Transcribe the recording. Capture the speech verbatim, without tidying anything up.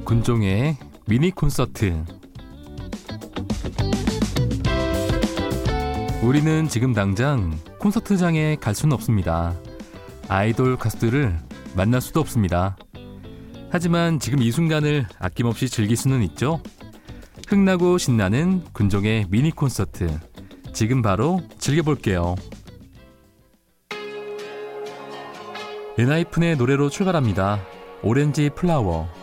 군종의 미니 콘서트. 우리는 지금 당장 콘서트장에 갈 수는 없습니다. 아이돌 가수들을 만날 수도 없습니다. 하지만 지금 이 순간을 아낌없이 즐길 수는 있죠. 흥나고 신나는 군종의 미니 콘서트, 지금 바로 즐겨볼게요. 엔하이픈의 노래로 출발합니다. 오렌지 플라워.